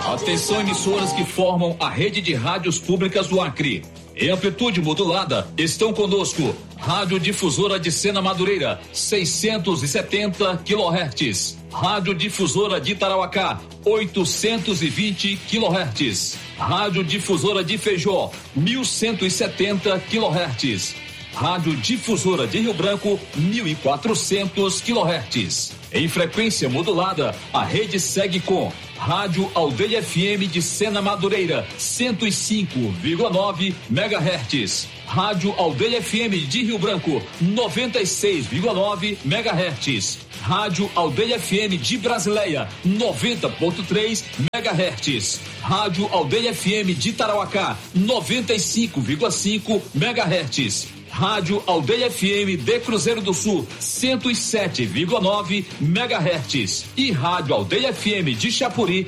Atenção, emissoras que formam a rede de rádios públicas do Acre. Em amplitude modulada, estão conosco Rádio Difusora de Sena Madureira, 670 kHz. Rádio Difusora de Tarauacá, 820 kHz. Rádio Difusora de Feijó, 1170 kHz. Rádio Difusora de Rio Branco, 1400 kHz. Em frequência modulada, a rede segue com Rádio Aldeia FM de Sena Madureira, 105,9 MHz. Rádio Aldeia FM de Rio Branco, 96,9 MHz. Rádio Aldeia FM de Brasileia, 90,3 MHz. Rádio Aldeia FM de Tarauacá, 95,5 MHz. Rádio Aldeia FM de Cruzeiro do Sul, 107,9 MHz. E Rádio Aldeia FM de Chapuri,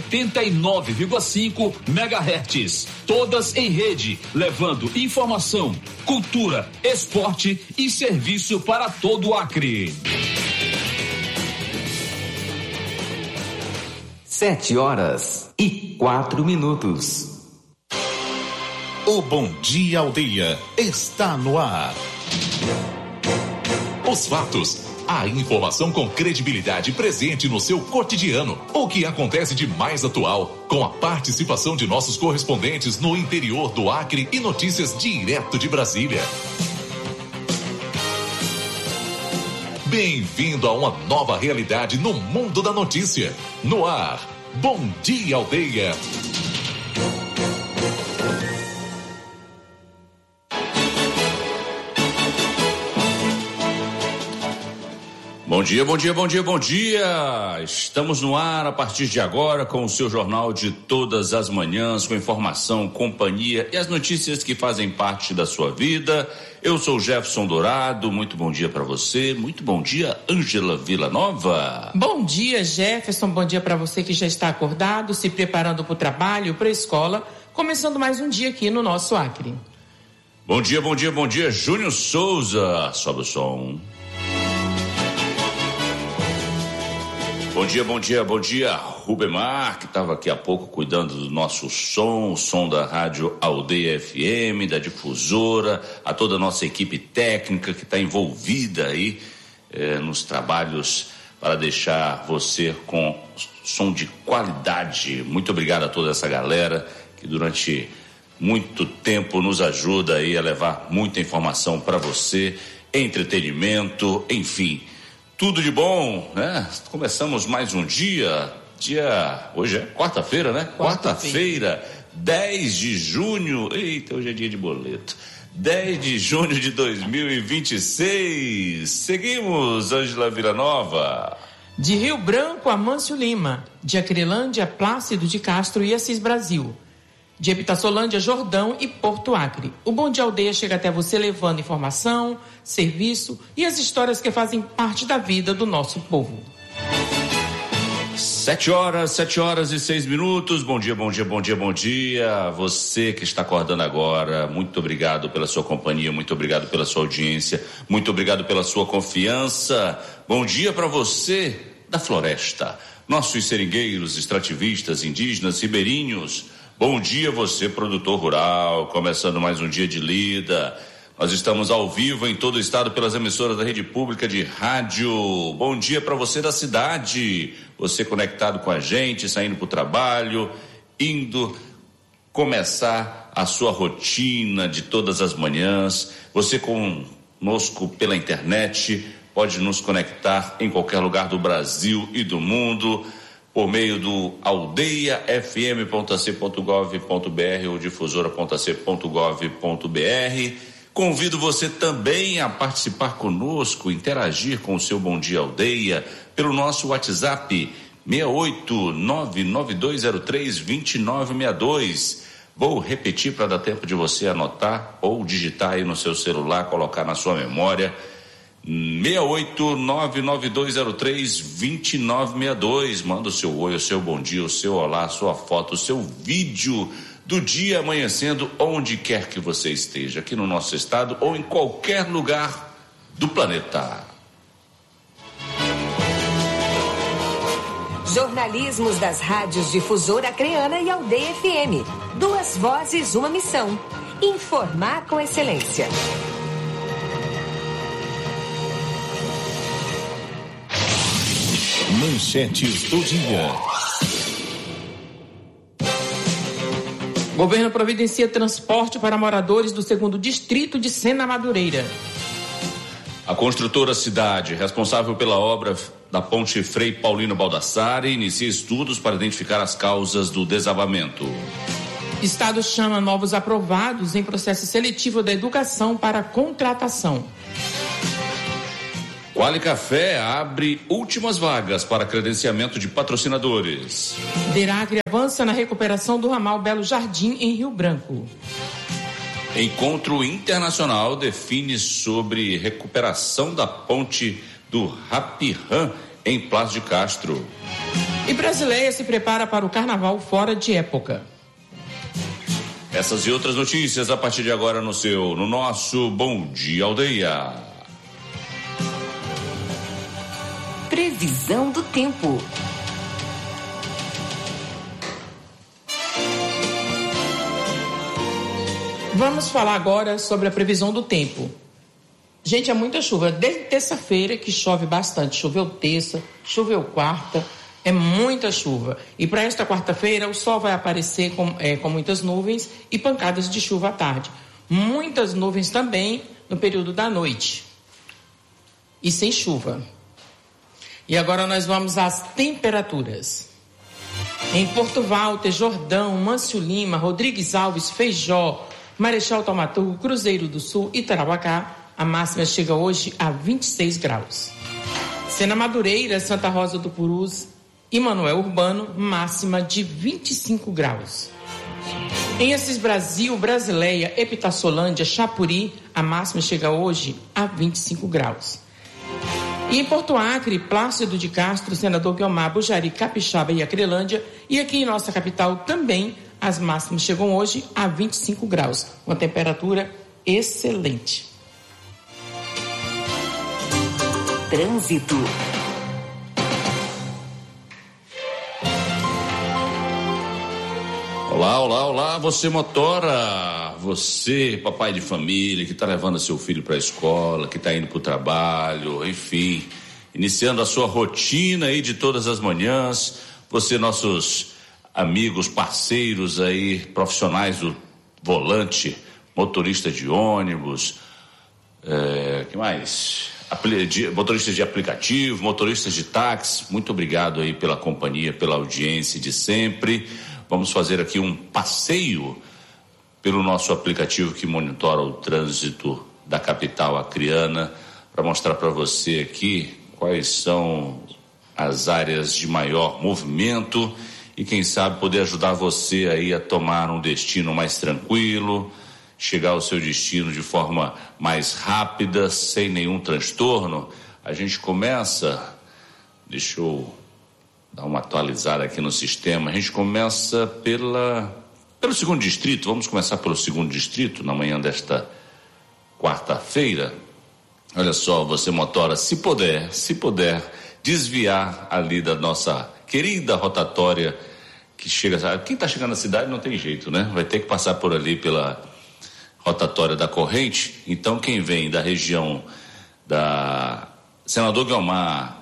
89,5 MHz. Todas em rede, levando informação, cultura, esporte e serviço para todo o Acre. 7h04. O Bom Dia Aldeia está no ar. Os fatos, a informação com credibilidade presente no seu cotidiano. O que acontece de mais atual, com a participação de nossos correspondentes no interior do Acre e notícias direto de Brasília. Bem-vindo a uma nova realidade no mundo da notícia. No ar, Bom Dia Aldeia. Bom dia, bom dia, bom dia, bom dia! Estamos no ar a partir de agora com o seu jornal de todas as manhãs, com informação, companhia e as notícias que fazem parte da sua vida. Eu sou Jefferson Dourado, muito bom dia para você, muito bom dia, Ângela Villanova. Bom dia, Jefferson, bom dia para você que já está acordado, se preparando para o trabalho, para a escola, começando mais um dia aqui no nosso Acre. Bom dia, bom dia, bom dia, Júnior Souza, sobe o som. Bom dia, bom dia, bom dia, Rubemar, que estava aqui há pouco cuidando do nosso som, o som da Rádio Aldeia FM, da Difusora, a toda a nossa equipe técnica que está envolvida aí nos trabalhos para deixar você com som de qualidade. Muito obrigado a toda essa galera que durante muito tempo nos ajuda aí a levar muita informação para você, entretenimento, enfim. Tudo de bom, né? Começamos mais um dia, hoje é quarta-feira, né? Quarta-feira, 10 de junho, eita, hoje é dia de boleto, 10 de junho de 2026, seguimos, Ângela Villanova. De Rio Branco, Amâncio Lima, de Acrelândia, Plácido de Castro e Assis Brasil. De Epitassolândia, Jordão e Porto Acre. O Bom Dia Aldeia chega até você levando informação, serviço e as histórias que fazem parte da vida do nosso povo. 7h06. Bom dia, bom dia, bom dia, bom dia. Você que está acordando agora, muito obrigado pela sua companhia, muito obrigado pela sua audiência, muito obrigado pela sua confiança. Bom dia para você da floresta, nossos seringueiros, extrativistas, indígenas, ribeirinhos. Bom dia você, produtor rural, começando mais um dia de lida. Nós estamos ao vivo em todo o estado pelas emissoras da rede pública de rádio. Bom dia para você da cidade, você conectado com a gente, saindo para o trabalho, indo começar a sua rotina de todas as manhãs. Você conosco pela internet, pode nos conectar em qualquer lugar do Brasil e do mundo, por meio do aldeiafm.ac.gov.br ou difusora.ac.gov.br. Convido você também a participar conosco, interagir com o seu Bom Dia Aldeia pelo nosso WhatsApp 68992032962. Vou repetir para dar tempo de você anotar ou digitar aí no seu celular, colocar na sua memória. 68992032962. Manda o seu oi, o seu bom dia, o seu olá, a sua foto, o seu vídeo do dia amanhecendo onde quer que você esteja, aqui no nosso estado ou em qualquer lugar do planeta. Jornalismos das rádios Difusora Acreana e Aldeia FM. 2 vozes, uma missão. Informar com excelência. Manchetes do dia. Governo providencia transporte para moradores do 2º Distrito de Sena Madureira. A construtora Cidade, responsável pela obra da ponte Frei Paulino Baldassarre, inicia estudos para identificar as causas do desabamento. Estado chama novos aprovados em processo seletivo da educação para contratação. Quali Café abre últimas vagas para credenciamento de patrocinadores. Deracre avança na recuperação do ramal Belo Jardim em Rio Branco. Encontro internacional define sobre recuperação da ponte do Rapirã em Plácio de Castro. E Brasileia se prepara para o carnaval fora de época. Essas e outras notícias a partir de agora no nosso Bom Dia Aldeia. Previsão do tempo. Vamos falar agora sobre a previsão do tempo. Gente, é muita chuva. Desde terça-feira que chove bastante. Choveu terça, choveu quarta, é muita chuva. E para esta quarta-feira o sol vai aparecer com muitas nuvens e pancadas de chuva à tarde. Muitas nuvens também no período da noite. E sem chuva. E agora nós vamos às temperaturas. Em Porto Walter, Jordão, Mâncio Lima, Rodrigues Alves, Feijó, Marechal Taumaturgo, Cruzeiro do Sul e Tarauacá, a máxima chega hoje a 26 graus. Sena Madureira, Santa Rosa do Purus e Manoel Urbano, máxima de 25 graus. Em Assis Brasil, Brasileia, Epitaçolândia, Chapuri, a máxima chega hoje a 25 graus. E em Porto Acre, Plácido de Castro, Senador Guiomar, Bujari, Capixaba e Acrelândia, e aqui em nossa capital também, as máximas chegam hoje a 25 graus, uma temperatura excelente. Trânsito. Olá, olá, olá, você motora, você papai de família que está levando seu filho para a escola, que está indo para o trabalho, enfim, iniciando a sua rotina aí de todas as manhãs, você, nossos amigos, parceiros aí, profissionais do volante, motorista de ônibus, que mais? Motoristas de aplicativo, motoristas de táxi, muito obrigado aí pela companhia, pela audiência de sempre. Vamos fazer aqui um passeio pelo nosso aplicativo que monitora o trânsito da capital acreana, para mostrar para você aqui quais são as áreas de maior movimento e quem sabe poder ajudar você aí a tomar um destino mais tranquilo, chegar ao seu destino de forma mais rápida, sem nenhum transtorno. A gente começa, deixa eu dar uma atualizada aqui no sistema, a gente começa pelo 2º distrito, vamos começar pelo 2º distrito, na manhã desta quarta-feira. Olha só, você motora, se puder, desviar ali da nossa querida rotatória, que chega, quem está chegando na cidade não tem jeito, né? Vai ter que passar por ali pela rotatória da corrente. Então quem vem da região da Senador Guiomar,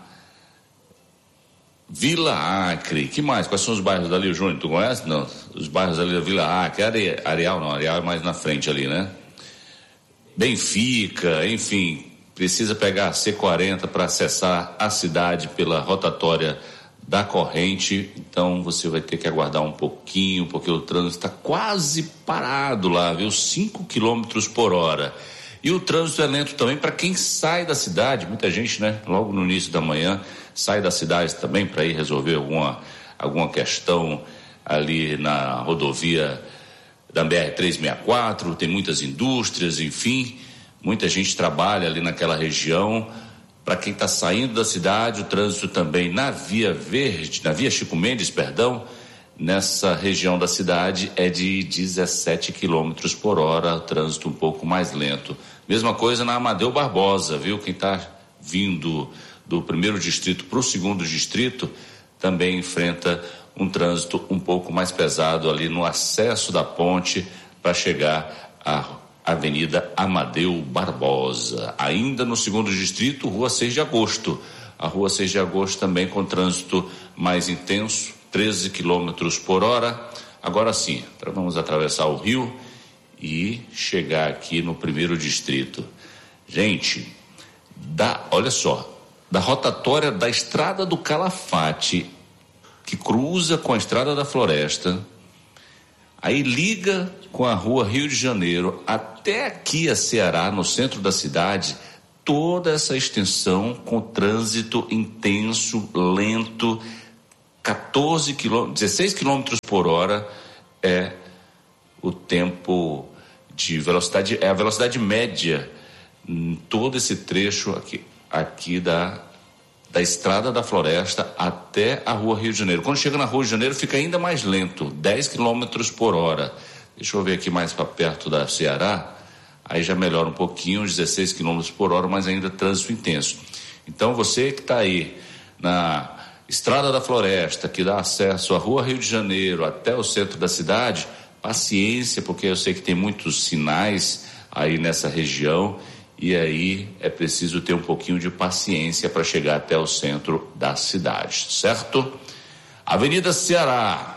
Vila Acre, que mais? Quais são os bairros dali, Júnior? Tu conhece? Não, os bairros ali da Vila Acre, Areal é mais na frente ali, né? Benfica, enfim, precisa pegar a C40 para acessar a cidade pela rotatória da corrente, então você vai ter que aguardar um pouquinho, porque o trânsito está quase parado lá, viu? 5 km por hora. E o trânsito é lento também para quem sai da cidade, muita gente, né? Logo no início da manhã, sai da cidade também para ir resolver alguma questão ali na rodovia da BR-364, tem muitas indústrias, enfim, muita gente trabalha ali naquela região. Para quem está saindo da cidade, o trânsito também na Via Chico Mendes, nessa região da cidade é de 17 km por hora, o trânsito um pouco mais lento. Mesma coisa na Amadeu Barbosa, viu? Quem está vindo do 1º distrito para o 2º distrito também enfrenta um trânsito um pouco mais pesado ali no acesso da ponte para chegar à Avenida Amadeu Barbosa. Ainda no 2º distrito, Rua 6 de Agosto. A Rua 6 de Agosto também com trânsito mais intenso, 13 km por hora. Agora sim, vamos atravessar o rio e chegar aqui no 1º distrito. Gente, olha só, da rotatória da Estrada do Calafate, que cruza com a Estrada da Floresta, aí liga com a Rua Rio de Janeiro até aqui a Ceará, no centro da cidade, toda essa extensão com trânsito intenso, lento, 16 km por hora é o tempo de velocidade, é a velocidade média em todo esse trecho aqui da Estrada da Floresta até a Rua Rio de Janeiro. Quando chega na Rua Rio de Janeiro fica ainda mais lento, 10 km por hora. Deixa eu ver aqui mais para perto da Ceará, aí já melhora um pouquinho, 16 km por hora, mas ainda trânsito intenso. Então você que está aí na Estrada da Floresta, que dá acesso à Rua Rio de Janeiro até o centro da cidade, paciência, porque eu sei que tem muitos sinais aí nessa região, e aí é preciso ter um pouquinho de paciência para chegar até o centro da cidade, certo? Avenida Ceará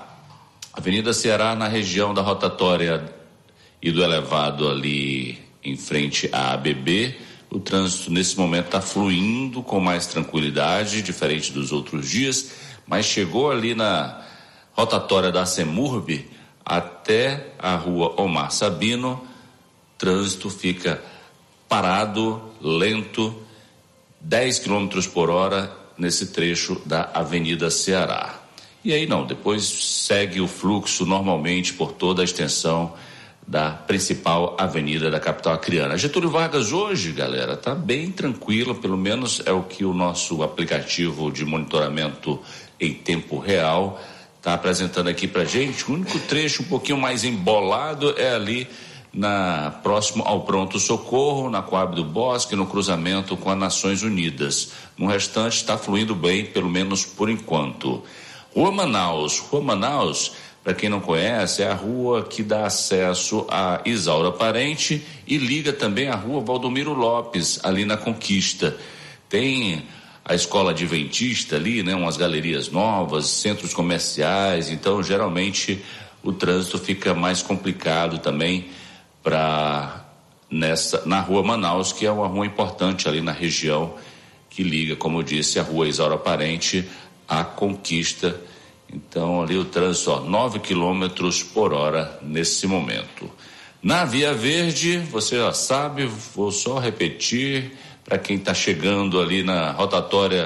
na região da rotatória e do elevado ali em frente à ABB, o trânsito nesse momento está fluindo com mais tranquilidade, diferente dos outros dias, mas chegou ali na rotatória da Semurb até a Rua Omar Sabino, trânsito fica parado, lento, 10 km por hora nesse trecho da Avenida Ceará. E aí depois segue o fluxo normalmente por toda a extensão da principal avenida da capital acreana. Getúlio Vargas hoje, galera, tá bem tranquilo, pelo menos é o que o nosso aplicativo de monitoramento em tempo real está apresentando aqui pra gente. O único trecho um pouquinho mais embolado é ali próximo ao Pronto Socorro, na Coab do Bosque, no cruzamento com as Nações Unidas. No restante está fluindo bem, pelo menos por enquanto. Rua Manaus, para quem não conhece, é a rua que dá acesso a Isaura Parente e liga também a Rua Valdomiro Lopes, ali na Conquista. Tem a Escola Adventista ali, umas galerias novas, centros comerciais, então geralmente o trânsito fica mais complicado também na Rua Manaus, que é uma rua importante ali na região que liga, como eu disse, a Rua Isaura Parente à Conquista. Então ali o trânsito 9 km por hora nesse momento. Na Via Verde, você já sabe, vou só repetir para quem está chegando ali na rotatória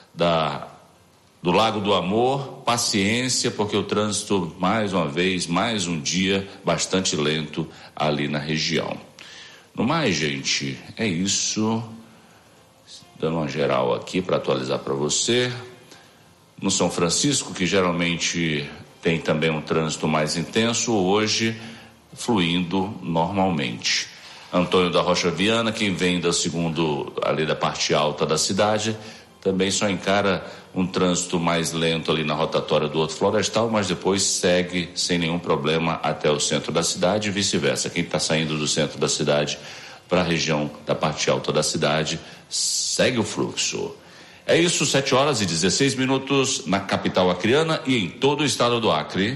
do Lago do Amor, paciência, porque o trânsito, mais uma vez, mais um dia, bastante lento ali na região. No mais, gente, é isso. Dando uma geral aqui para atualizar para você. No São Francisco, que geralmente tem também um trânsito mais intenso, hoje fluindo normalmente. Antônio da Rocha Viana, quem vem do segundo, ali da parte alta da cidade, também só encara um trânsito mais lento ali na rotatória do Horto Florestal, mas depois segue sem nenhum problema até o centro da cidade e vice-versa. Quem está saindo do centro da cidade para a região da parte alta da cidade, segue o fluxo. É isso, 7h16 na capital acreana e em todo o estado do Acre.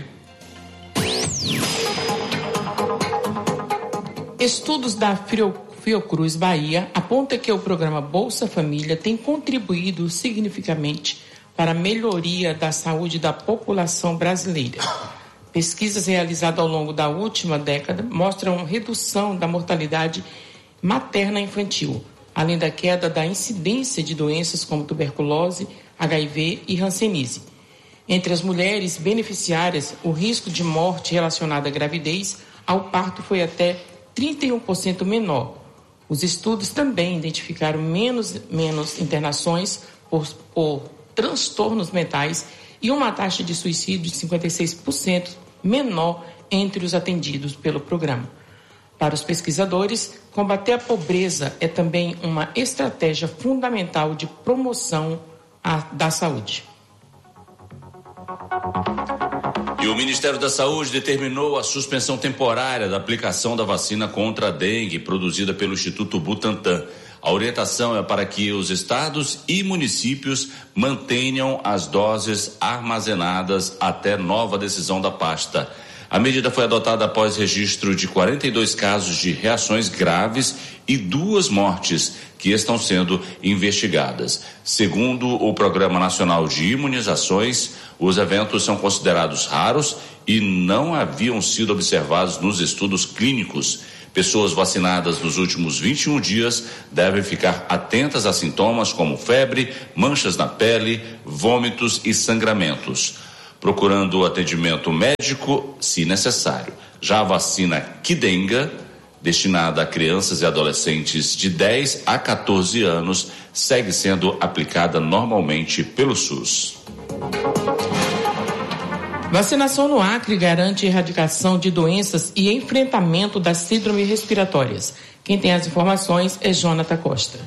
Estudos da Fiocruz Bahia apontam que o programa Bolsa Família tem contribuído significativamente para a melhoria da saúde da população brasileira. Pesquisas realizadas ao longo da última década mostram redução da mortalidade materna infantil, além da queda da incidência de doenças como tuberculose, HIV e hanseníase. Entre as mulheres beneficiárias, o risco de morte relacionado à gravidez ao parto foi até 31% menor. Os estudos também identificaram menos internações por transtornos mentais e uma taxa de suicídio de 56% menor entre os atendidos pelo programa. Para os pesquisadores, combater a pobreza é também uma estratégia fundamental de promoção da saúde. E o Ministério da Saúde determinou a suspensão temporária da aplicação da vacina contra a dengue produzida pelo Instituto Butantan. A orientação é para que os estados e municípios mantenham as doses armazenadas até nova decisão da pasta. A medida foi adotada após registro de 42 casos de reações graves e 2 mortes que estão sendo investigadas. Segundo o Programa Nacional de Imunizações, os eventos são considerados raros e não haviam sido observados nos estudos clínicos. Pessoas vacinadas nos últimos 21 dias devem ficar atentas a sintomas como febre, manchas na pele, vômitos e sangramentos, procurando atendimento médico se necessário. Já a vacina Qdenga, destinada a crianças e adolescentes de 10 a 14 anos, segue sendo aplicada normalmente pelo SUS. Vacinação no Acre garante erradicação de doenças e enfrentamento das síndromes respiratórias. Quem tem as informações é Jonathan Costa.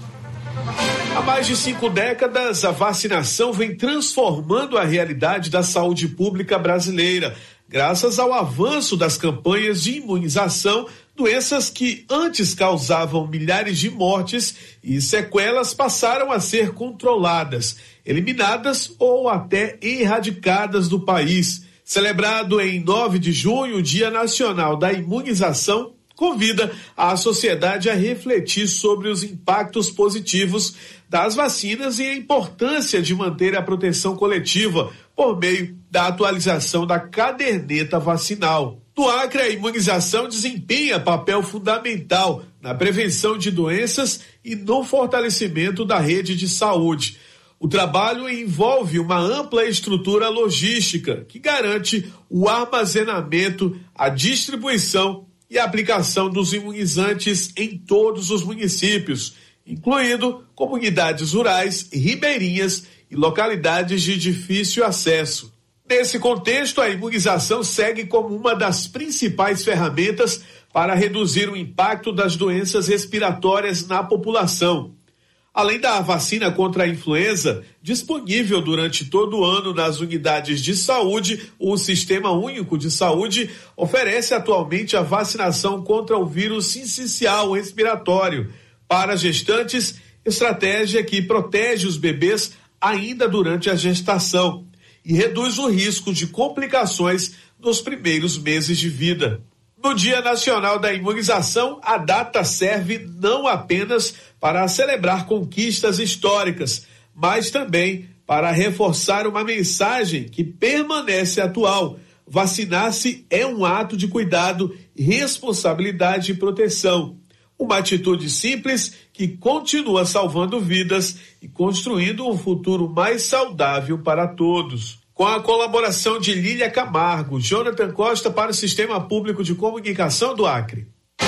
Há mais de 5 décadas, a vacinação vem transformando a realidade da saúde pública brasileira, graças ao avanço das campanhas de imunização. Doenças que antes causavam milhares de mortes e sequelas passaram a ser controladas, eliminadas ou até erradicadas do país. Celebrado em 9 de junho, o Dia Nacional da Imunização convida a sociedade a refletir sobre os impactos positivos das vacinas e a importância de manter a proteção coletiva por meio da atualização da caderneta vacinal. No Acre, a imunização desempenha papel fundamental na prevenção de doenças e no fortalecimento da rede de saúde. O trabalho envolve uma ampla estrutura logística que garante o armazenamento, a distribuição e a aplicação dos imunizantes em todos os municípios, incluindo comunidades rurais, ribeirinhas e localidades de difícil acesso. Nesse contexto, a imunização segue como uma das principais ferramentas para reduzir o impacto das doenças respiratórias na população. Além da vacina contra a influenza, disponível durante todo o ano nas unidades de saúde, o Sistema Único de Saúde oferece atualmente a vacinação contra o vírus sincicial respiratório para gestantes, estratégia que protege os bebês ainda durante a gestação e reduz o risco de complicações nos primeiros meses de vida. No Dia Nacional da Imunização, a data serve não apenas para celebrar conquistas históricas, mas também para reforçar uma mensagem que permanece atual. Vacinar-se é um ato de cuidado, responsabilidade e proteção. Uma atitude simples que continua salvando vidas e construindo um futuro mais saudável para todos. Com a colaboração de Lília Camargo, Jonathan Costa para o Sistema Público de Comunicação do Acre.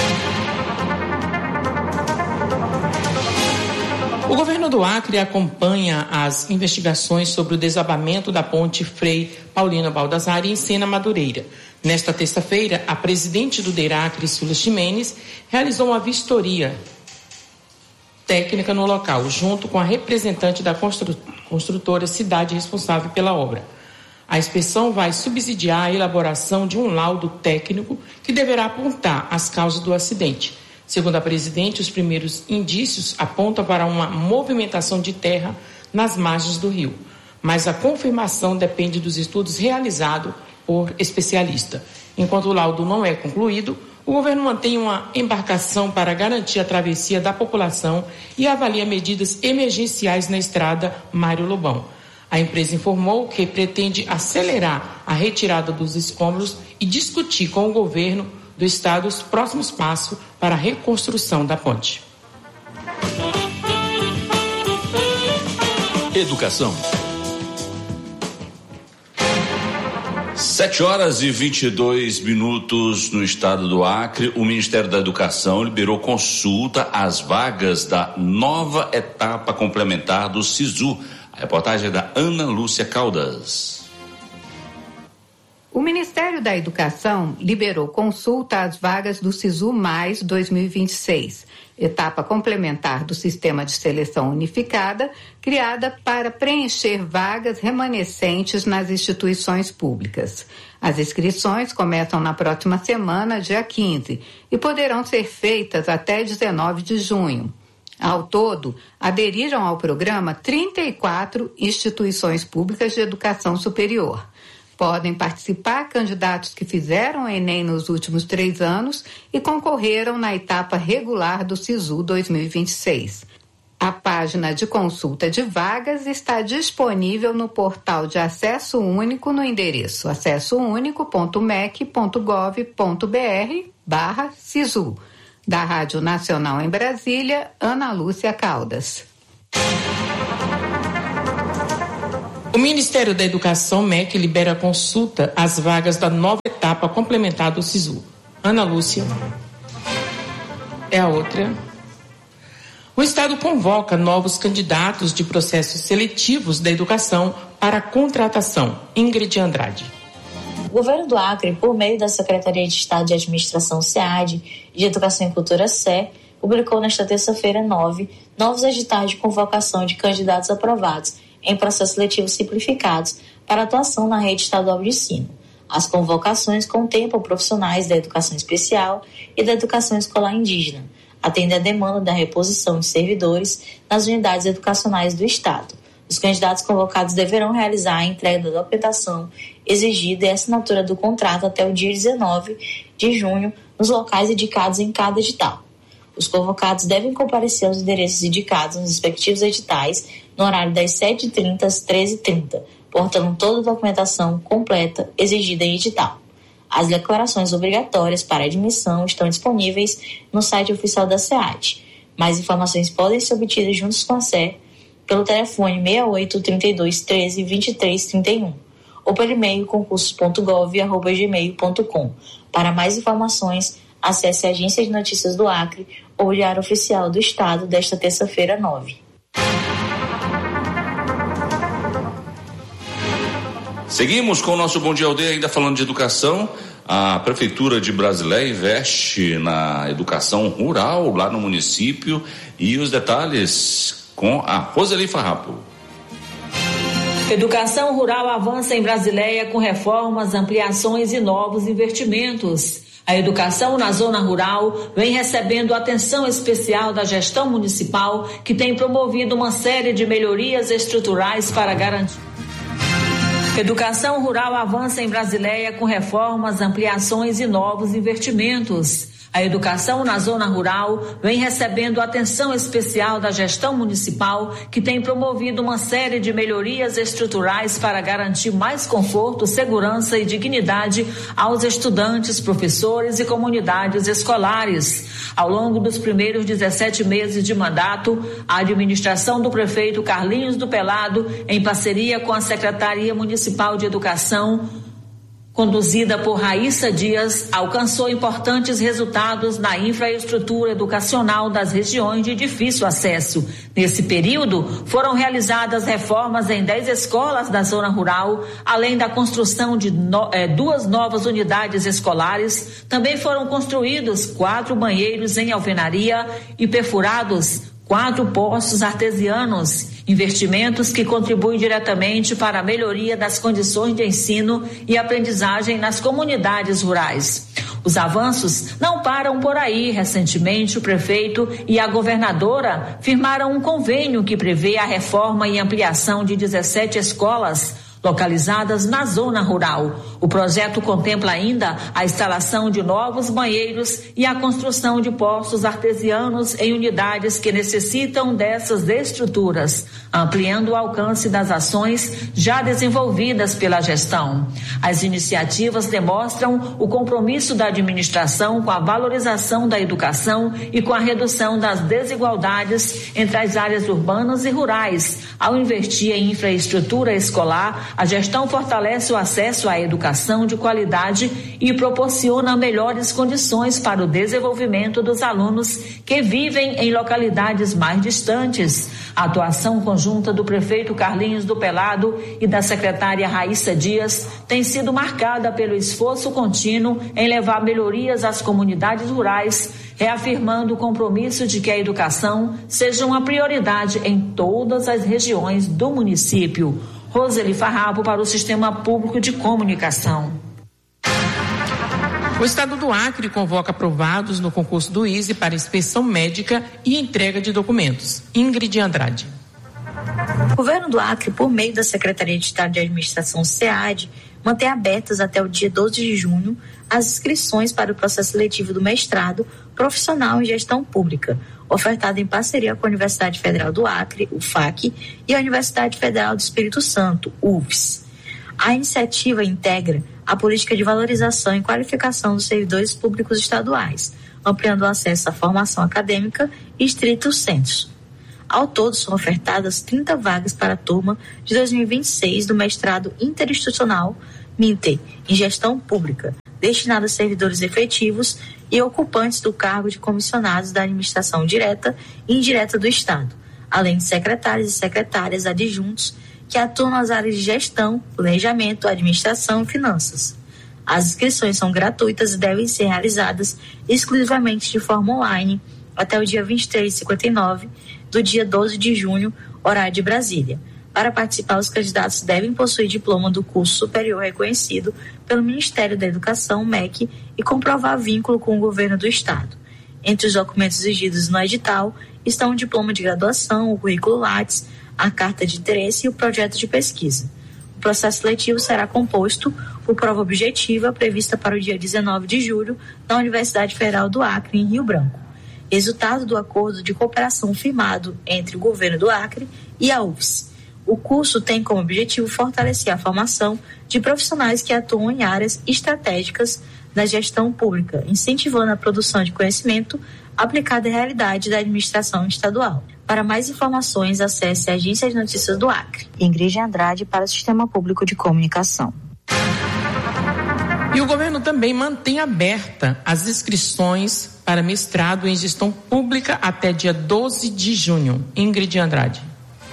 O governo do Acre acompanha as investigações sobre o desabamento da ponte Frei Paulino Baldassari em Sena Madureira. Nesta terça-feira, a presidente do DEIRACRE, Sula Ximenes, realizou uma vistoria técnica no local, junto com a representante da construtora cidade responsável pela obra. A inspeção vai subsidiar a elaboração de um laudo técnico que deverá apontar as causas do acidente. Segundo a presidente, os primeiros indícios apontam para uma movimentação de terra nas margens do rio, mas a confirmação depende dos estudos realizados por especialista. Enquanto o laudo não é concluído, o governo mantém uma embarcação para garantir a travessia da população e avalia medidas emergenciais na estrada Mário Lobão. A empresa informou que pretende acelerar a retirada dos escombros e discutir com o governo do estado os próximos passos para a reconstrução da ponte. Educação. 7h22 no estado do Acre. O Ministério da Educação liberou consulta às vagas da nova etapa complementar do SISU. A reportagem é da Ana Lúcia Caldas. O Ministério da Educação liberou consulta às vagas do SISU Mais 2026, etapa complementar do Sistema de Seleção Unificada, criada para preencher vagas remanescentes nas instituições públicas. As inscrições começam na próxima semana, dia 15, e poderão ser feitas até 19 de junho. Ao todo, aderiram ao programa 34 instituições públicas de educação superior. Podem participar candidatos que fizeram o Enem nos últimos 3 anos e concorreram na etapa regular do SISU 2026. A página de consulta de vagas está disponível no portal de Acesso Único no endereço acessounico.mec.gov.br/SISU. Da Rádio Nacional em Brasília, Ana Lúcia Caldas. O Ministério da Educação, MEC, libera consulta às vagas da nova etapa complementar do SISU. Ana Lúcia. É a outra. O Estado convoca novos candidatos de processos seletivos da educação para a contratação. Ingrid Andrade. O governo do Acre, por meio da Secretaria de Estado de Administração SEAD e de Educação e Cultura SE, publicou nesta terça-feira 9 novos editais de convocação de candidatos aprovados em processos seletivos simplificados para atuação na rede estadual de ensino. As convocações contemplam profissionais da educação especial e da educação escolar indígena, atendendo à demanda da reposição de servidores nas unidades educacionais do Estado. Os candidatos convocados deverão realizar a entrega da documentação exigida e a assinatura do contrato até o dia 19 de junho nos locais indicados em cada edital. Os convocados devem comparecer aos endereços indicados nos respectivos editais no horário das 7h30 às 13h30, portando toda a documentação completa exigida em edital. As declarações obrigatórias para admissão estão disponíveis no site oficial da SEAD. Mais informações podem ser obtidas juntos com a SE pelo telefone 68 32 13 23 31 ou pelo e-mail concursos.gov@gmail.com. Para mais informações, acesse a Agência de Notícias do Acre ou o Diário Oficial do Estado desta terça-feira 9. Seguimos com o nosso Bom Dia Aldeia, ainda falando de educação. A Prefeitura de Brasileia investe na educação rural lá no município, e os detalhes com a Roseli Farrapo. Educação rural avança em Brasileia com reformas, ampliações e novos investimentos. A educação na zona rural vem recebendo atenção especial da gestão municipal, que tem promovido uma série de melhorias estruturais para garantir. Educação rural avança em Brasileia com reformas, ampliações e novos investimentos. A educação na zona rural vem recebendo atenção especial da gestão municipal, que tem promovido uma série de melhorias estruturais para garantir mais conforto, segurança e dignidade aos estudantes, professores e comunidades escolares. Ao longo dos primeiros 17 meses de mandato, a administração do prefeito Carlinhos do Pelado, em parceria com a Secretaria Municipal de Educação, conduzida por Raíssa Dias, alcançou importantes resultados na infraestrutura educacional das regiões de difícil acesso. Nesse período, foram realizadas reformas em 10 escolas da zona rural, além da construção de 2 novas unidades escolares. Também foram construídos 4 banheiros em alvenaria e perfurados 4 poços artesianos, investimentos que contribuem diretamente para a melhoria das condições de ensino e aprendizagem nas comunidades rurais. Os avanços não param por aí. Recentemente, o prefeito e a governadora firmaram um convênio que prevê a reforma e ampliação de 17 escolas localizadas na zona rural. O projeto contempla ainda a instalação de novos banheiros e a construção de poços artesianos em unidades que necessitam dessas estruturas, ampliando o alcance das ações já desenvolvidas pela gestão. As iniciativas demonstram o compromisso da administração com a valorização da educação e com a redução das desigualdades entre as áreas urbanas e rurais, ao investir em infraestrutura escolar, A gestão fortalece o acesso à educação de qualidade e proporciona melhores condições para o desenvolvimento dos alunos que vivem em localidades mais distantes. A atuação conjunta do prefeito Carlinhos do Pelado e da secretária Raíssa Dias tem sido marcada pelo esforço contínuo em levar melhorias às comunidades rurais, reafirmando o compromisso de que a educação seja uma prioridade em todas as regiões do município. Roseli Farrapo para o Sistema Público de Comunicação. O estado do Acre convoca aprovados no concurso do ISE para inspeção médica e entrega de documentos. Ingrid Andrade. O governo do Acre, por meio da Secretaria de Estado de Administração SEAD, mantém abertas até o dia 12 de junho as inscrições para o processo seletivo do mestrado profissional em gestão pública, ofertado em parceria com a Universidade Federal do Acre, UFAC, e a Universidade Federal do Espírito Santo, UFES. A iniciativa integra a política de valorização e qualificação dos servidores públicos estaduais, ampliando o acesso à formação acadêmica e estrito sensu. Ao todo, são ofertadas 30 vagas para a turma de 2026 do mestrado interinstitucional MINTE, em gestão pública, destinado a servidores efetivos e ocupantes do cargo de comissionados da administração direta e indireta do Estado, além de secretários e secretárias adjuntos que atuam nas áreas de gestão, planejamento, administração e finanças. As inscrições são gratuitas e devem ser realizadas exclusivamente de forma online até o dia 23h59 do dia 12 de junho, horário de Brasília. Para participar, os candidatos devem possuir diploma do curso superior reconhecido pelo Ministério da Educação, MEC, e comprovar vínculo com o governo do Estado. Entre os documentos exigidos no edital estão o diploma de graduação, o currículo Lattes, a carta de interesse e o projeto de pesquisa. O processo seletivo será composto por prova objetiva prevista para o dia 19 de julho na Universidade Federal do Acre, em Rio Branco. Resultado do acordo de cooperação firmado entre o governo do Acre e a UFES. O curso tem como objetivo fortalecer a formação de profissionais que atuam em áreas estratégicas da gestão pública, incentivando a produção de conhecimento aplicado à realidade da administração estadual. Para mais informações, acesse a Agência de Notícias do Acre. Ingrid Andrade para o Sistema Público de Comunicação. E o governo também mantém aberta as inscrições para mestrado em gestão pública até dia 12 de junho. Ingrid Andrade.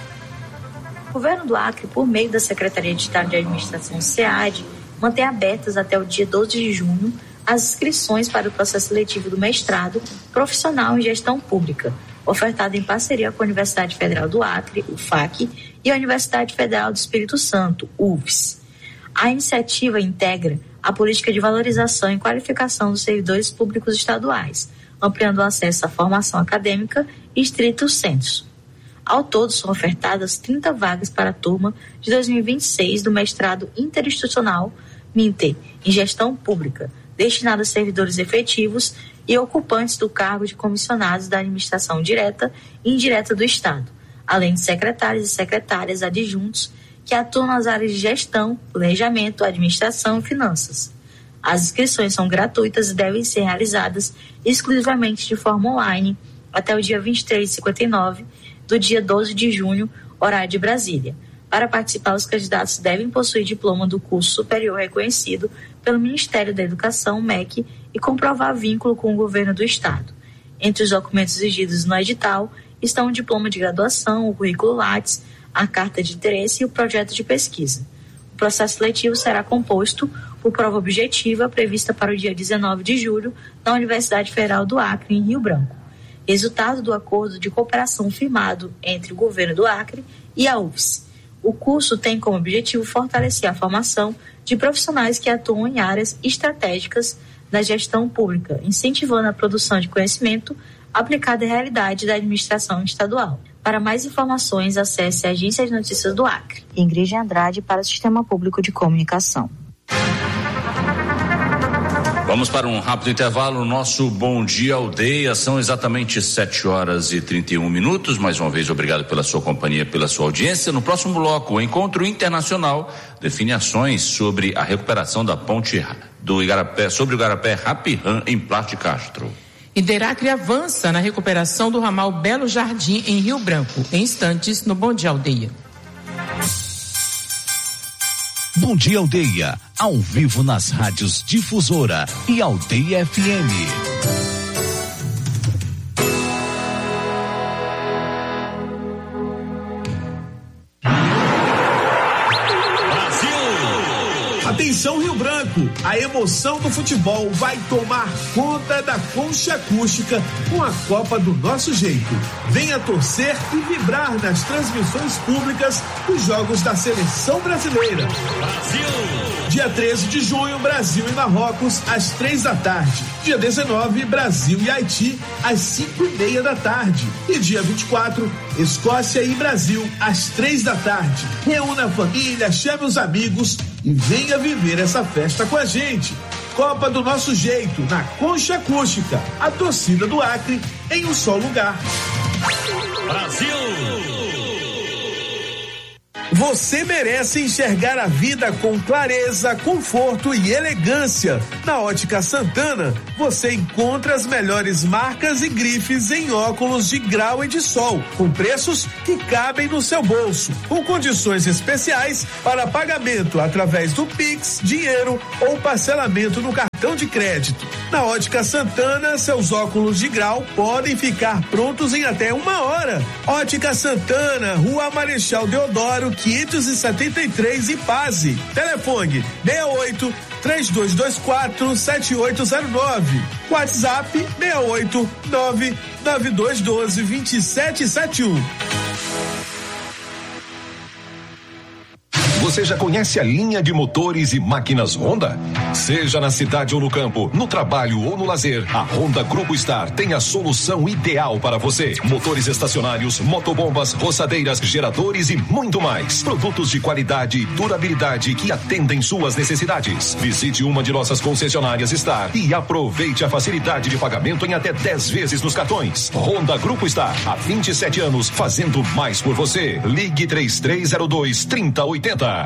O governo do Acre, por meio da Secretaria de Estado de Administração SEAD, mantém abertas até o dia 12 de junho as inscrições para o processo seletivo do mestrado profissional em gestão pública, ofertado em parceria com a Universidade Federal do Acre, UFAC, e a Universidade Federal do Espírito Santo, UFES. A iniciativa integra a política de valorização e qualificação dos servidores públicos estaduais, ampliando o acesso à formação acadêmica e estrito sensu. Ao todo, são ofertadas 30 vagas para a turma de 2026 do mestrado interinstitucional MINTE, em gestão pública, destinado a servidores efetivos e ocupantes do cargo de comissionados da administração direta e indireta do Estado, além de secretários e secretárias adjuntos que atuam nas áreas de gestão, planejamento, administração e finanças. As inscrições são gratuitas e devem ser realizadas exclusivamente de forma online até o dia 23h59 do dia 12 de junho, horário de Brasília. Para participar, os candidatos devem possuir diploma do curso superior reconhecido pelo Ministério da Educação, MEC, e comprovar vínculo com o governo do Estado. Entre os documentos exigidos no edital estão o diploma de graduação, o currículo Lattes, a carta de interesse e o projeto de pesquisa. O processo seletivo será composto por prova objetiva prevista para o dia 19 de julho na Universidade Federal do Acre, em Rio Branco. Resultado do acordo de cooperação firmado entre o governo do Acre e a UFES. O curso tem como objetivo fortalecer a formação de profissionais que atuam em áreas estratégicas da gestão pública, incentivando a produção de conhecimento aplicado à realidade da administração estadual. Para mais informações, acesse a Agência de Notícias do Acre. Ingrid Andrade para o Sistema Público de Comunicação. Vamos para um rápido intervalo. Nosso Bom Dia Aldeia. São exatamente 7h31. Mais uma vez, obrigado pela sua companhia, pela sua audiência. No próximo bloco, o Encontro Internacional define ações sobre a recuperação da ponte do Igarapé, sobre o Igarapé Rapirã, em Plástica de Castro. E Deracre avança na recuperação do ramal Belo Jardim, em Rio Branco. Em instantes, no Bom Dia Aldeia. Bom Dia Aldeia, ao vivo nas rádios Difusora e Aldeia FM. Atenção Rio Branco, a emoção do futebol vai tomar conta da Concha Acústica com a Copa do Nosso Jeito. Venha torcer e vibrar nas transmissões públicas dos jogos da Seleção Brasileira. Brasil! Dia 13 de junho, Brasil e Marrocos, às 3h. Dia 19, Brasil e Haiti, às 5:30. E dia 24, Escócia e Brasil, às 3h. Reúna a família, chame os amigos e venha viver essa festa com a gente. Copa do Nosso Jeito, na Concha Acústica. A torcida do Acre em um só lugar. Brasil! Você merece enxergar a vida com clareza, conforto e elegância. Na Ótica Santana, você encontra as melhores marcas e grifes em óculos de grau e de sol, com preços que cabem no seu bolso, com condições especiais para pagamento através do Pix, dinheiro ou parcelamento no cartão de crédito. Na Ótica Santana, seus óculos de grau podem ficar prontos em até 1 hora. Ótica Santana, Rua Marechal Deodoro, 573, Ipaze. Telefone 68-3224-7809. WhatsApp 689-9212-2771. Você já conhece a linha de motores e máquinas Honda? Seja na cidade ou no campo, no trabalho ou no lazer, a Honda Grupo Star tem a solução ideal para você. Motores estacionários, motobombas, roçadeiras, geradores e muito mais. Produtos de qualidade e durabilidade que atendem suas necessidades. Visite uma de nossas concessionárias Star e aproveite a facilidade de pagamento em até 10 vezes nos cartões. Honda Grupo Star, há 27 anos, fazendo mais por você. Ligue 3302-3080.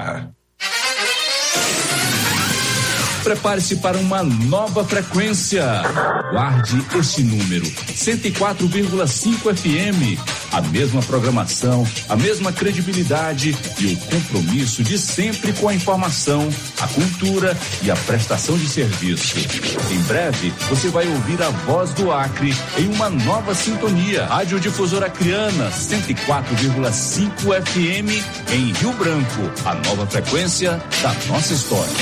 Prepare-se para uma nova frequência. Guarde este número, 104,5 FM. A mesma programação, a mesma credibilidade e o compromisso de sempre com a informação, a cultura e a prestação de serviço. Em breve, você vai ouvir a voz do Acre em uma nova sintonia. Rádio Difusora Acreana, 104,5 FM em Rio Branco. A nova frequência da nossa história.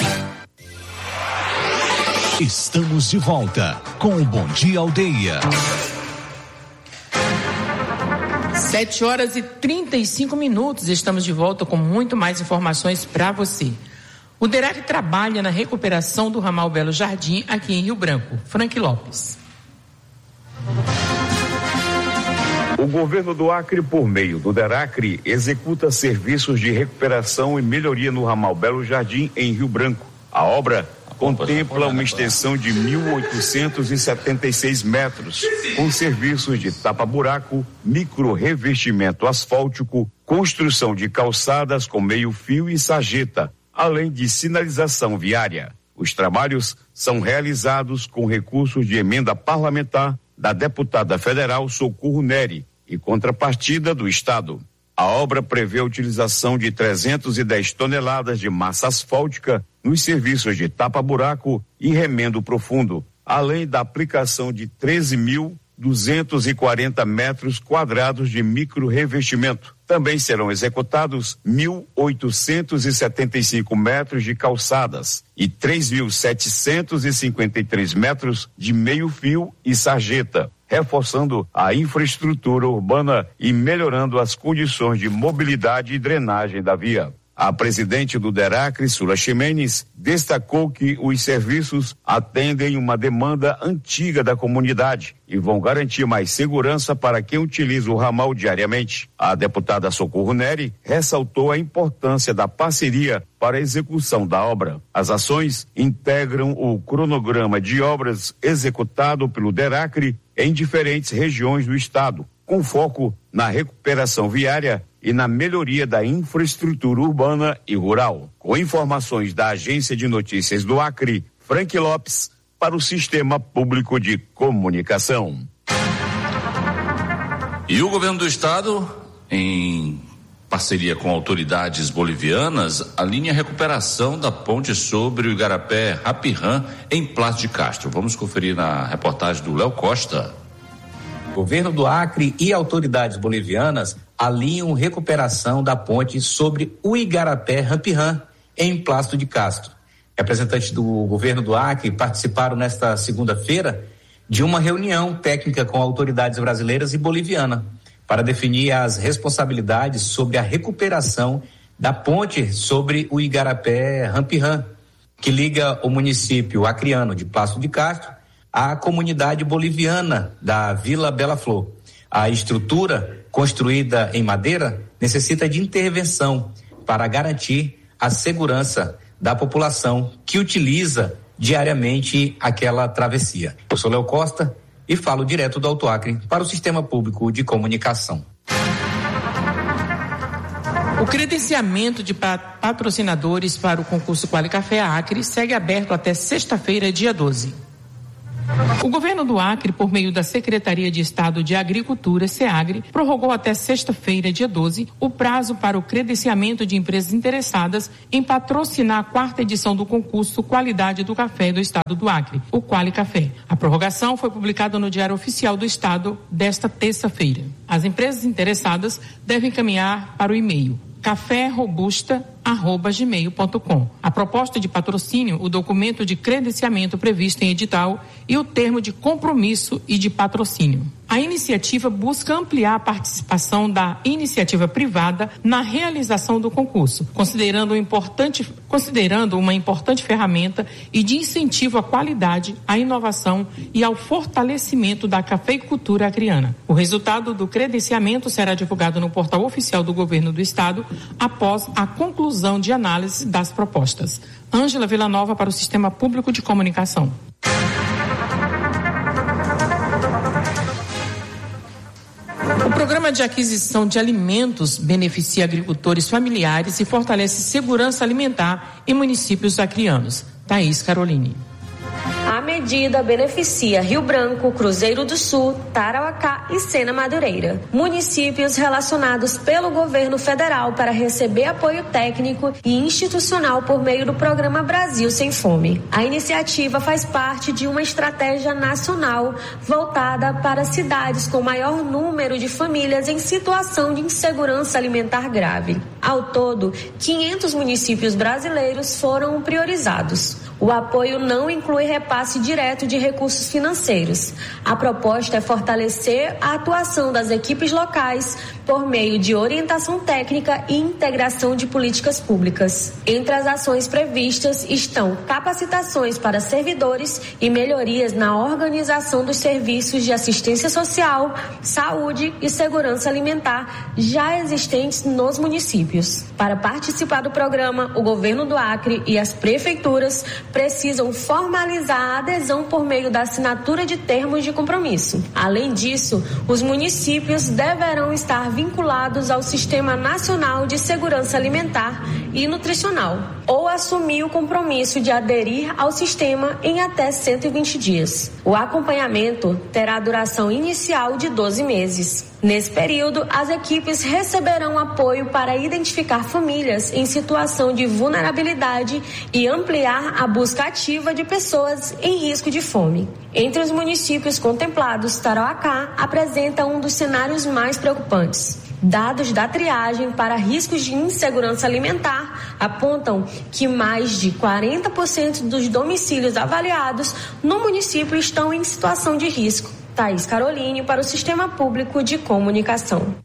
Estamos de volta com o Bom Dia Aldeia. 7h35. Estamos de volta com muito mais informações para você. O DERAC trabalha na recuperação do ramal Belo Jardim aqui em Rio Branco. Frank Lopes. O governo do Acre, por meio do DERACRE, executa serviços de recuperação e melhoria no ramal Belo Jardim em Rio Branco. A obra contempla uma extensão de 1.876 metros, com serviços de tapa-buraco, micro-revestimento asfáltico, construção de calçadas com meio-fio e sarjeta, além de sinalização viária. Os trabalhos são realizados com recursos de emenda parlamentar da deputada federal Socorro Neri e contrapartida do Estado. A obra prevê a utilização de 310 toneladas de massa asfáltica nos serviços de tapa-buraco e remendo profundo, além da aplicação de 13.240 metros quadrados de micro-revestimento. Também serão executados 1.875 metros de calçadas e 3.753 metros de meio-fio e sarjeta, reforçando a infraestrutura urbana e melhorando as condições de mobilidade e drenagem da via. A presidente do DERACRE, Sula Ximenes, destacou que os serviços atendem uma demanda antiga da comunidade e vão garantir mais segurança para quem utiliza o ramal diariamente. A deputada Socorro Neri ressaltou a importância da parceria para a execução da obra. As ações integram o cronograma de obras executado pelo DERACRE em diferentes regiões do estado, com foco na recuperação viária e na melhoria da infraestrutura urbana e rural. Com informações da Agência de Notícias do Acre, Frank Lopes, para o Sistema Público de Comunicação. E o governo do estado, em parceria com autoridades bolivianas, alinha a recuperação da ponte sobre o Igarapé Rapirã, em Plácido de Castro. Vamos conferir na reportagem do Léo Costa. O governo do Acre e autoridades bolivianas alinham recuperação da ponte sobre o Igarapé Rapirã, em Plácido de Castro. Representantes do governo do Acre participaram nesta segunda-feira de uma reunião técnica com autoridades brasileiras e boliviana para definir as responsabilidades sobre a recuperação da ponte sobre o Igarapé Rapirã, que liga o município acreano de Plácido de Castro à comunidade boliviana da Vila Bela Flor. A estrutura, construída em madeira, necessita de intervenção para garantir a segurança da população que utiliza diariamente aquela travessia. Eu sou Léo Costa e falo direto do Alto Acre para o Sistema Público de Comunicação. O credenciamento de patrocinadores para o concurso Quali Café Acre segue aberto até sexta-feira, dia 12. O governo do Acre, por meio da Secretaria de Estado de Agricultura, SEAGRE, prorrogou até sexta-feira, dia 12, o prazo para o credenciamento de empresas interessadas em patrocinar a 4ª edição do concurso Qualidade do Café do Estado do Acre, o Quali Café. A prorrogação foi publicada no Diário Oficial do Estado desta terça-feira. As empresas interessadas devem encaminhar para o e-mail caférobusta@gmail.com. A proposta de patrocínio, o documento de credenciamento previsto em edital e o termo de compromisso e de patrocínio. A iniciativa busca ampliar a participação da iniciativa privada na realização do concurso, considerando uma importante ferramenta e de incentivo à qualidade, à inovação e ao fortalecimento da cafeicultura acreana. O resultado do credenciamento será divulgado no portal oficial do Governo do Estado após a conclusão de análise das propostas. Ângela Villanova para o Sistema Público de Comunicação. O programa de aquisição de alimentos beneficia agricultores familiares e fortalece segurança alimentar em municípios acreanos. Thaís Caroline. A medida beneficia Rio Branco, Cruzeiro do Sul, Tarauacá e Sena Madureira, municípios relacionados pelo governo federal para receber apoio técnico e institucional por meio do programa Brasil Sem Fome. A iniciativa faz parte de uma estratégia nacional voltada para cidades com maior número de famílias em situação de insegurança alimentar grave. Ao todo, 500 municípios brasileiros foram priorizados. O apoio não inclui repasse direto de recursos financeiros. A proposta é fortalecer a atuação das equipes locais por meio de orientação técnica e integração de políticas públicas. Entre as ações previstas estão capacitações para servidores e melhorias na organização dos serviços de assistência social, saúde e segurança alimentar já existentes nos municípios. Para participar do programa, o governo do Acre e as prefeituras precisam formalizar a adesão por meio da assinatura de termos de compromisso. Além disso, os municípios deverão estar vinculados ao Sistema Nacional de Segurança Alimentar e Nutricional ou assumir o compromisso de aderir ao sistema em até 120 dias. O acompanhamento terá duração inicial de 12 meses. Nesse período, as equipes receberão apoio para identificar famílias em situação de vulnerabilidade e ampliar a busca ativa de pessoas em risco de fome. Entre os municípios contemplados, Tarauacá apresenta um dos cenários mais preocupantes. Dados da triagem para riscos de insegurança alimentar apontam que mais de 40% dos domicílios avaliados no município estão em situação de risco. Thaís Caroline para o Sistema Público de Comunicação.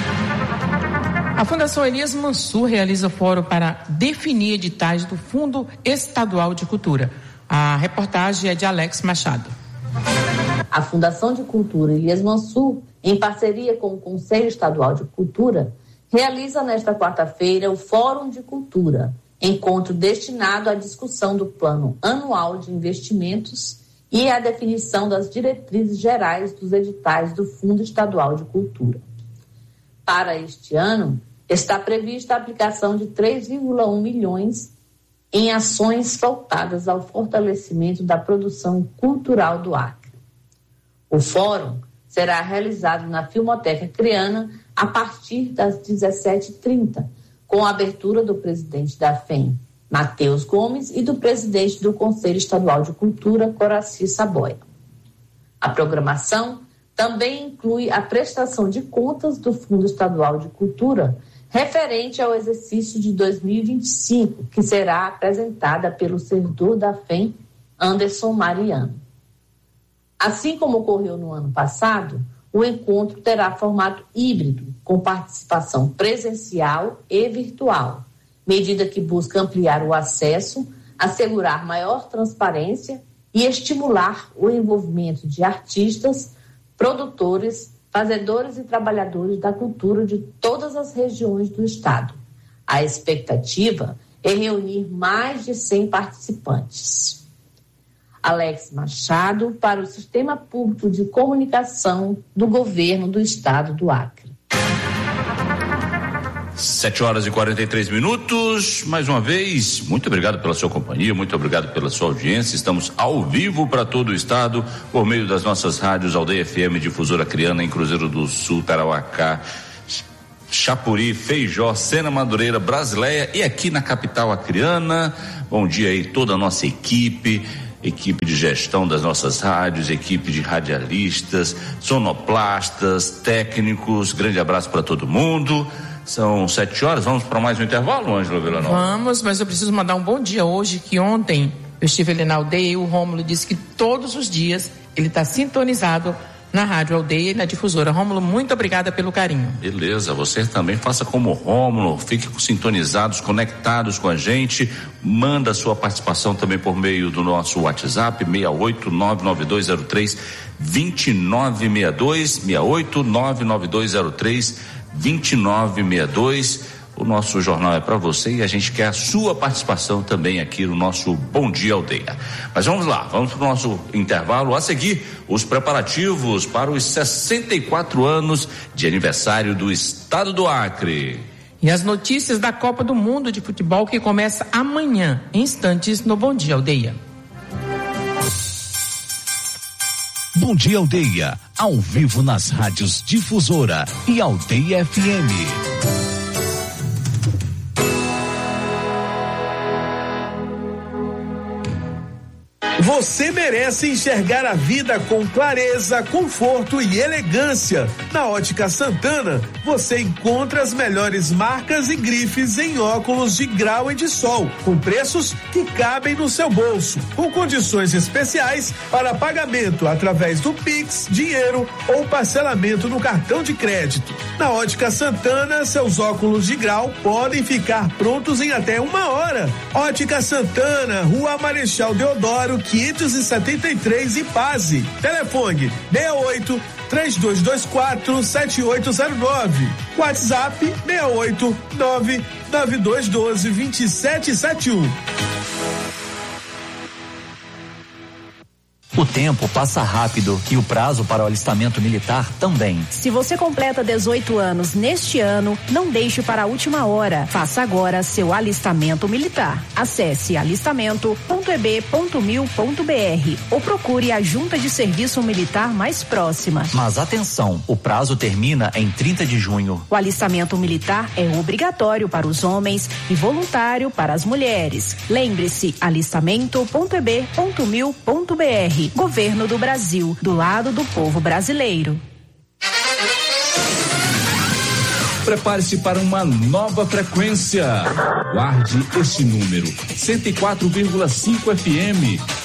A Fundação Elias Mansur realiza fórum para definir editais do Fundo Estadual de Cultura. A reportagem é de Alex Machado. A Fundação de Cultura Elias Mansur, em parceria com o Conselho Estadual de Cultura, realiza nesta quarta-feira o Fórum de Cultura, encontro destinado à discussão do Plano Anual de Investimentos e à definição das diretrizes gerais dos editais do Fundo Estadual de Cultura. Para este ano, está prevista a aplicação de 3,1 milhões em ações voltadas ao fortalecimento da produção cultural do Acre. O fórum será realizado na Filmoteca Acreana a partir das 17h30, com a abertura do presidente da FEM, Matheus Gomes, e do presidente do Conselho Estadual de Cultura, Coraci Saboia. A programação também inclui a prestação de contas do Fundo Estadual de Cultura referente ao exercício de 2025, que será apresentada pelo servidor da FEM, Anderson Mariano. Assim como ocorreu no ano passado, o encontro terá formato híbrido, com participação presencial e virtual, medida que busca ampliar o acesso, assegurar maior transparência e estimular o envolvimento de artistas, produtores, fazedores e trabalhadores da cultura de todas as regiões do estado. A expectativa é reunir mais de 100 participantes. Alex Machado, para o Sistema Público de Comunicação do Governo do Estado do Acre. 7h43. Mais uma vez, muito obrigado pela sua companhia, muito obrigado pela sua audiência. Estamos ao vivo para todo o estado, por meio das nossas rádios Aldeia FM, Difusora Acreana, em Cruzeiro do Sul, Tarauacá, Chapuri, Feijó, Sena Madureira, Brasileia e aqui na capital acreana. Bom dia aí toda a nossa equipe de gestão das nossas rádios, equipe de radialistas, sonoplastas, técnicos. Grande abraço para todo mundo. São 7h, vamos para mais um intervalo, Ângela Villanova? Vamos, mas eu preciso mandar um bom dia hoje, que ontem eu estive ali na aldeia e o Rômulo disse que todos os dias ele está sintonizado na Rádio Aldeia e na Difusora. Rômulo, muito obrigada pelo carinho. Beleza, você também faça como o Rômulo, fique sintonizados, conectados com a gente, manda a sua participação também por meio do nosso WhatsApp, 6899203-2962, 6899203-2962. O nosso jornal é para você e a gente quer a sua participação também aqui no nosso Bom Dia Aldeia. Mas vamos lá, vamos para o nosso intervalo. A seguir, os preparativos para os 64 anos de aniversário do Estado do Acre. E as notícias da Copa do Mundo de Futebol, que começa amanhã, em instantes, no Bom Dia Aldeia. Bom Dia Aldeia, ao vivo nas rádios Difusora e Aldeia FM. Você merece enxergar a vida com clareza, conforto e elegância. Na Ótica Santana, você encontra as melhores marcas e grifes em óculos de grau e de sol, com preços que cabem no seu bolso, com condições especiais para pagamento através do Pix, dinheiro ou parcelamento no cartão de crédito. Na Ótica Santana, seus óculos de grau podem ficar prontos em até 1 hora. Ótica Santana, Rua Marechal Deodoro, 573, Ipaze. Telefone 68-3224-7809. WhatsApp 689-9212-2771. O tempo passa rápido e o prazo para o alistamento militar também. Se você completa 18 anos neste ano, não deixe para a última hora. Faça agora seu alistamento militar. Acesse alistamento.eb.mil.br ou procure a Junta de Serviço Militar mais próxima. Mas atenção, o prazo termina em 30 de junho. O alistamento militar é obrigatório para os homens e voluntário para as mulheres. Lembre-se, alistamento.eb.mil.br. Governo do Brasil, do lado do povo brasileiro. Prepare-se para uma nova frequência. Guarde este número: 104,5 FM.